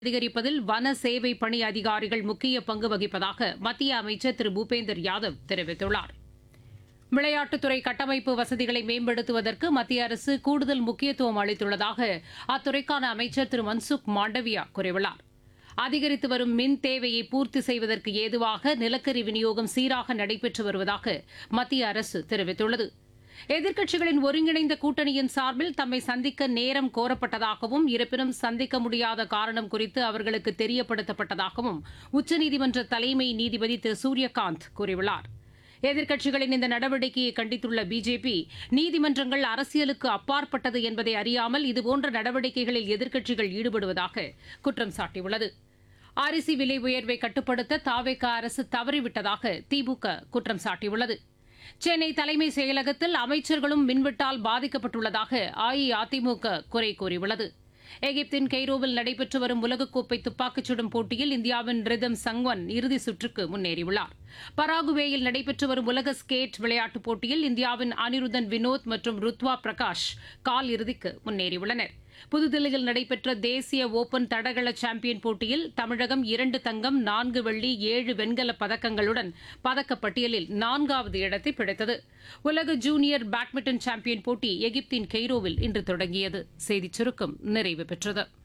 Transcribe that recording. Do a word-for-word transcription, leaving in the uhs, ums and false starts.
அதிகரிப்பதில் வன சேவை பணி அதிகாரிகள் முக்கிய பங்கு வகிப்பதாக மத்திய அமைச்சர் திரு பூபேந்தர் யாதவ் தெரிவித்துள்ளார். விளையாட்டுத்துறை கட்டமைப்பு வசதிகளை மேம்படுத்துவதற்கு மத்திய அரசு கூடுதல் முக்கியத்துவம் அளித்துள்ளதாக அத்துறைக்கான அமைச்சர் திரு மன்சுக் மாண்டவியா கூறியுள்ளார். அதிகரித்து வரும் மின் தேவையை பூர்த்தி செய்வதற்கு ஏதுவாக நிலக்கரி விநியோகம் சீராக நடைபெற்று வருவதாக மத்திய அரசு தெரிவித்துள்ளது. எதிர்க்கட்சிகளின் ஒருங்கிணைந்த கூட்டணியின் சார்பில் தம்மை சந்திக்க நேரம் கோரப்பட்டதாகவும் இருப்பினும் சந்திக்க முடியாத காரணம் குறித்து அவர்களுக்கு தெரியப்படுத்தப்பட்டதாகவும் உச்சநீதிமன்ற தலைமை நீதிபதி திரு சூரியகாந்த் கூறியுள்ளார். எதிர்க்கட்சிகளின் இந்த நடவடிக்கையை கண்டித்துள்ள பிஜேபி நீதிமன்றங்கள் அரசியலுக்கு அப்பாற்பட்டது என்பதை அறியாமல் இதுபோன்ற நடவடிக்கைகளில் எதிர்க்கட்சிகள் ஈடுபடுவதாக குற்றம் சாட்டியுள்ளது. அரிசி விலை உயர்வை கட்டுப்படுத்த தாவேகா அரசு தவறிவிட்டதாக திமுக குற்றம் சாட்டியுள்ளது. சென்னை தலைமை செயலகத்தில் அமைச்சர்களும் மின்வெட்டால் பாதிக்கப்பட்டுள்ளதாக அஇஅதிமுக குறை கூறியுள்ளது. எகிப்தின் கெய்ரோவில் நடைபெற்று வரும் உலகக்கோப்பை துப்பாக்கிச் சுடும் போட்டியில் இந்தியாவின் ரிதம் சங்வன் இறுதிச் சுற்றுக்கு முன்னேறியுள்ளார். பராகுவேயில் நடைபெற்று வரும் உலக ஸ்கேட் விளையாட்டுப் போட்டியில் இந்தியாவின் அனிருத்தன் வினோத் மற்றும் ருத்வா பிரகாஷ் கால் இறுதிக்கு முன்னேறியுள்ளனர். புதுதில்லியில் நடைபெற்ற தேசிய ஓபன் தடகள சாம்பியன் போட்டியில் தமிழகம் இரண்டு தங்கம், நான்கு வெள்ளி, ஏழு வெண்கலப் பதக்கங்களுடன் பதக்கப்பட்டியலில் நான்காவது இடத்தை பிடித்தது. உலக ஜூனியர் பேட்மிண்டன் சாம்பியன் போட்டி எகிப்தின் கெய்ரோவில் இன்று தொடங்கியது. செய்திச் சுருக்கம் நிறைவு பெற்றது.